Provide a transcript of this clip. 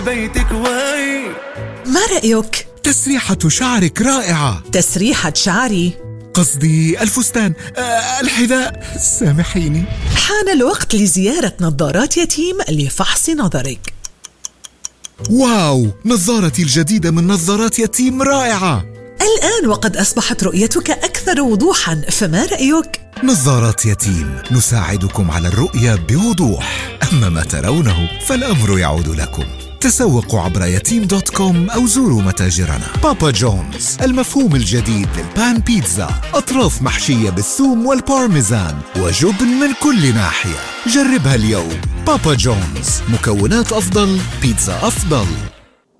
بيتك واي. ما رأيك؟ تسريحة شعرك رائعة. تسريحة شعري؟ قصدي الفستان، الحذاء، سامحيني. حان الوقت لزيارة نظارات يتيم لفحص نظرك. واو، نظارتي الجديدة من نظارات يتيم رائعة. الآن وقد أصبحت رؤيتك أكثر وضوحاً، فما رأيك؟ نظارات يتيم، نساعدكم على الرؤية بوضوح. أما ما ترونه فالأمر يعود لكم. تسوقوا عبر يتيم.com أو زوروا متاجرنا. بابا جونز، المفهوم الجديد للبان بيتزا، أطراف محشية بالثوم والبارميزان وجبن من كل ناحية. جربها اليوم. بابا جونز، مكونات أفضل، بيتزا أفضل.